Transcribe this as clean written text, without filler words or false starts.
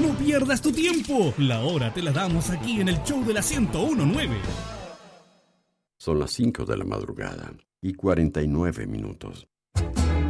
No pierdas tu tiempo. La hora te la damos aquí en el show de la 1019. Son las 5 de la madrugada y 49 minutos.